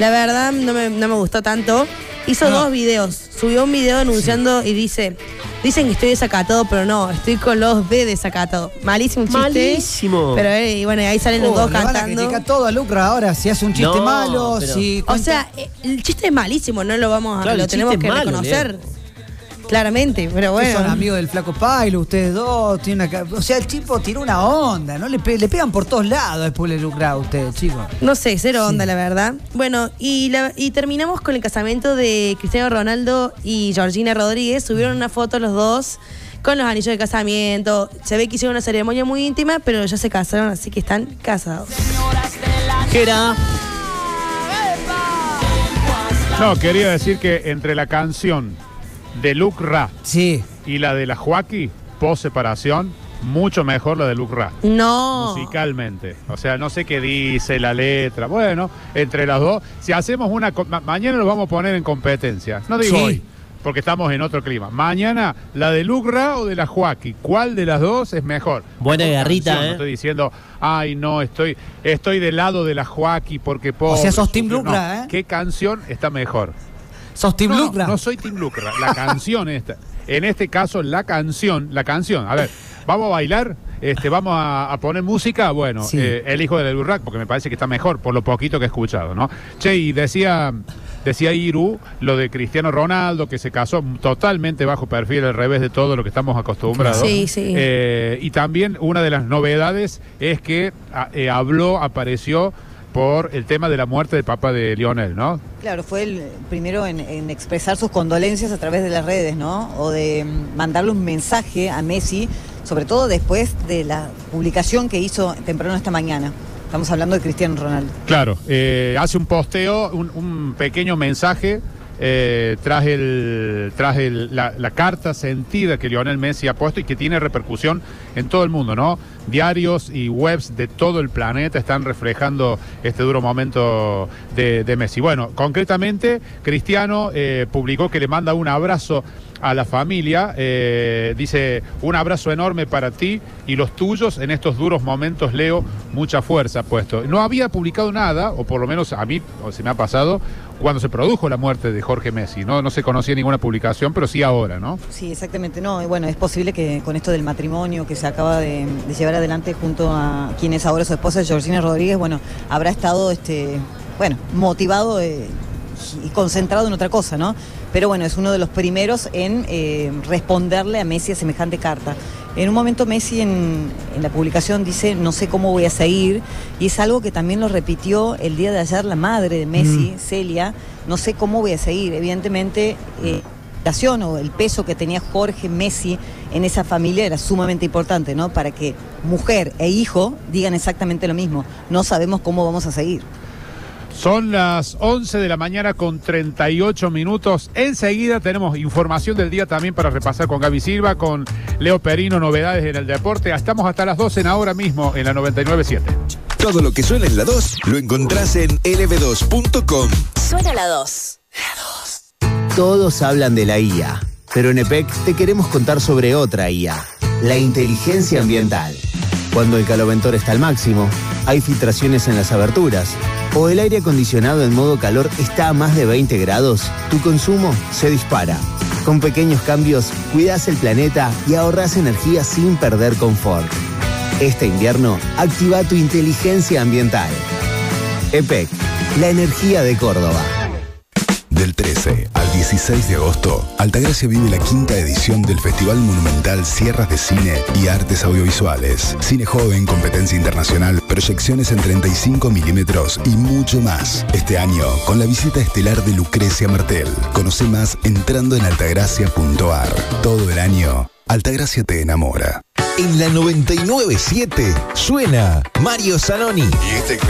La verdad no me gustó tanto. Hizo 2 videos. Subió un video anunciando y dicen que estoy desacatado, pero no, estoy con los de desacatado. Malísimo chiste. Malísimo. Pero y bueno, ahí salen los dos le van a cantando. criticar todo a Lucra ahora, si hace un chiste malo, pero... si... O sea, el chiste es malísimo, no lo vamos a... Claro, lo el tenemos chiste que es malo, reconocer. Claramente, pero bueno. Son amigos del Flaco Pailo, ustedes dos. O sea, el tipo tiró una onda, ¿no? Le pegan por todos lados después de Lucra a ustedes, chicos. No sé, cero onda, la verdad. Bueno, y terminamos con el casamiento de Cristiano Ronaldo y Georgina Rodríguez. Subieron una foto los dos con los anillos de casamiento. Se ve que hicieron una ceremonia muy íntima, pero ya se casaron, así que están casados. ¿Qué era? No, quería decir que entre la canción de Lucra Sí. y la de la Joaquí, post separación, mucho mejor la de Lucra. No. Musicalmente. O sea, no sé qué dice la letra. Bueno, entre las dos, si hacemos una... mañana lo vamos a poner en competencia. No digo Sí. hoy, porque estamos en otro clima. Mañana, ¿la de Lucra o de la Joaquí? ¿Cuál de las dos es mejor? Buena guerrita, Canción, no estoy diciendo, ay, no, estoy del lado de la Joaquí porque... O sea, sos Team no. Lucra, ¿eh? ¿Qué canción está mejor? ¿Sos Team Lucra? No soy Team Lucra. La canción esta. En este caso, la canción. A ver, ¿vamos a bailar? ¿Vamos a poner música? Bueno, Sí. elijo del Urrac porque me parece que está mejor, por lo poquito que he escuchado, ¿no? Che, y decía Iru, lo de Cristiano Ronaldo, que se casó totalmente bajo perfil, al revés de todo lo que estamos acostumbrados. Sí, sí. Y también una de las novedades es que apareció por el tema de la muerte del papá de Lionel, ¿no? Claro, fue el primero en expresar sus condolencias a través de las redes, ¿no? O de mandarle un mensaje a Messi, sobre todo después de la publicación que hizo temprano esta mañana. Estamos hablando de Cristiano Ronaldo. Claro, hace un posteo, un pequeño mensaje tras la carta sentida que Lionel Messi ha puesto y que tiene repercusión en todo el mundo, ¿no? Diarios y webs de todo el planeta están reflejando este duro momento de Messi. Bueno, concretamente, Cristiano publicó que le manda un abrazo a la familia, dice, un abrazo enorme para ti y los tuyos en estos duros momentos, Leo, mucha fuerza ha puesto. No había publicado nada, o por lo menos a mí, o se me ha pasado, cuando se produjo la muerte de Jorge Messi, ¿no? No se conocía ninguna publicación, pero sí ahora, ¿no? Sí, exactamente, no. Bueno, es posible que con esto del matrimonio que se acaba de llevar adelante junto a quien es ahora su esposa, Georgina Rodríguez, bueno, habrá estado, motivado y concentrado en otra cosa, ¿no? Pero bueno, es uno de los primeros en responderle a Messi a semejante carta. En un momento Messi en la publicación dice, no sé cómo voy a seguir, y es algo que también lo repitió el día de ayer la madre de Messi, Celia, no sé cómo voy a seguir. Evidentemente, o el peso que tenía Jorge Messi en esa familia era sumamente importante, ¿no? Para que mujer e hijo digan exactamente lo mismo. No sabemos cómo vamos a seguir. Son las 11 de la mañana con 38 minutos. Enseguida tenemos información del día también para repasar con Gaby Silva, con Leo Perino, novedades en el deporte. Estamos hasta las 12 ahora mismo en la 99.7. Todo lo que suena en la 2 lo encontrás en lb2.com. Suena la 2. Todos hablan de la IA, pero en EPEC te queremos contar sobre otra IA, la inteligencia ambiental. Cuando el caloventor está al máximo, hay filtraciones en las aberturas, o el aire acondicionado en modo calor está a más de 20 grados, tu consumo se dispara. Con pequeños cambios, cuidás el planeta y ahorrás energía sin perder confort. Este invierno, activa tu inteligencia ambiental. EPEC, la energía de Córdoba. Del 13 al 16 de agosto, Altagracia vive la 5ª edición del Festival Monumental Sierras de Cine y Artes Audiovisuales. Cine joven, competencia internacional, proyecciones en 35 milímetros y mucho más. Este año, con la visita estelar de Lucrecia Martel. Conoce más entrando en altagracia.ar. Todo el año, Altagracia te enamora. En la 99.7 suena Mario Zanoni. Y este